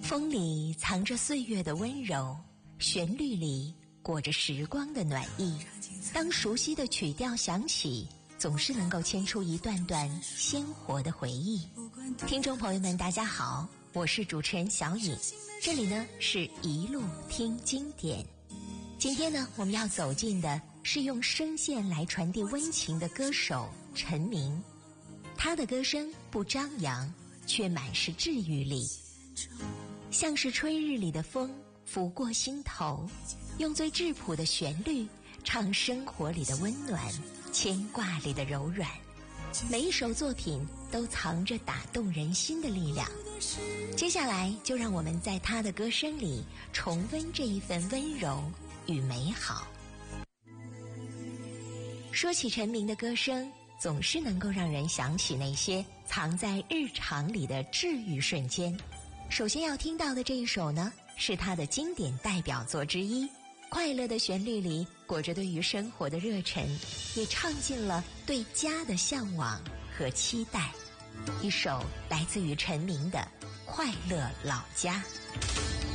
风里藏着岁月的温柔，旋律里裹着时光的暖意。当熟悉的曲调响起，总是能够牵出一段段鲜活的回忆。听众朋友们大家好，我是主持人小颖，这里呢是一路听经典。今天呢我们要走进的是用声线来传递温情的歌手陈明，他的歌声不张扬，却满是治愈力，像是吹日里的风拂过心头，用最质朴的旋律唱生活里的温暖，牵挂里的柔软。每一首作品都藏着打动人心的力量。接下来就让我们在他的歌声里重温这一份温柔与美好。说起陈明的歌声，总是能够让人想起那些藏在日常里的治愈瞬间。首先要听到的这一首呢，是他的经典代表作之一。快乐的旋律里裹着对于生活的热忱，也唱尽了对家的向往和期待。一首来自于陈明的《快乐老家》。